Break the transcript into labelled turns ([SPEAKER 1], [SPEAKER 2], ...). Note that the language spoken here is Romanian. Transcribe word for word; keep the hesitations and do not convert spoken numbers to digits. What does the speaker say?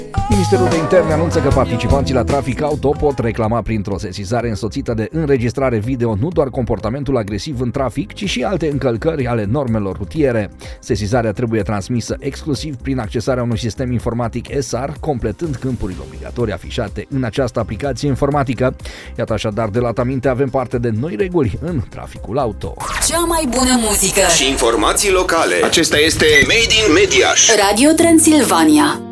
[SPEAKER 1] Ministerul de Interne anunță că participanții la trafic auto pot reclama printr-o sesizare însoțită de înregistrare video nu doar comportamentul agresiv în trafic, ci și alte încălcări ale normelor rutiere. Sesizarea trebuie transmisă exclusiv prin accesarea unui sistem informatic E S A R, completând câmpurile obligatorii afișate în această aplicație informatică. Iată așadar, de la Taminte avem parte de noi reguli în traficul auto.
[SPEAKER 2] Cea mai bună muzică
[SPEAKER 3] și informații locale. Acesta este Made in Mediaș.
[SPEAKER 2] Radio Transilvania.